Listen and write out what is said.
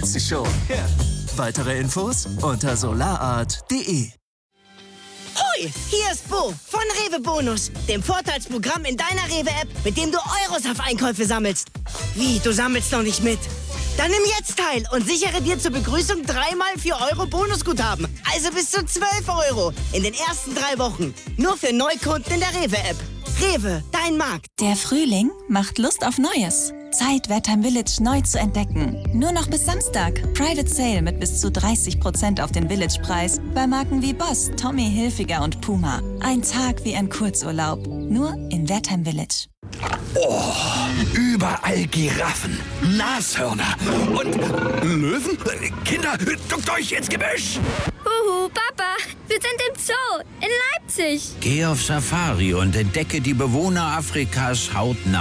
setzt sich schon. Ja. Weitere Infos unter solarart.de. Hoi, hier ist Bo von Rewe Bonus, dem Vorteilsprogramm in deiner Rewe-App, mit dem du Euros auf Einkäufe sammelst. Wie, du sammelst noch nicht mit? Dann nimm jetzt teil und sichere dir zur Begrüßung 3x 4 Euro Bonusguthaben. Also bis zu 12 Euro in den ersten 3 Wochen. Nur für Neukunden in der Rewe-App. Rewe, dein Markt. Der Frühling macht Lust auf Neues. Zeit, Wertheim Village neu zu entdecken. Nur noch bis Samstag. Private Sale mit bis zu 30% auf den Village-Preis bei Marken wie Boss, Tommy Hilfiger und Puma. Ein Tag wie ein Kurzurlaub. Nur in Wertheim Village. Oh, überall Giraffen, Nashörner und Löwen. Kinder, duckt euch ins Gebüsch. Huhu, Papa, wir sind im Zoo in Leipzig. Geh auf Safari und entdecke die Bewohner Afrikas hautnah.